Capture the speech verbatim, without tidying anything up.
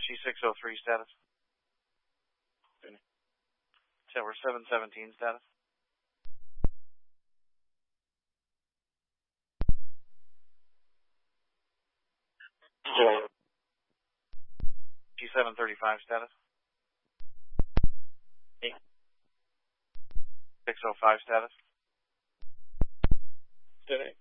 G six oh three status. Tower seven seventeen status. G seven thirty-five status. six oh five status.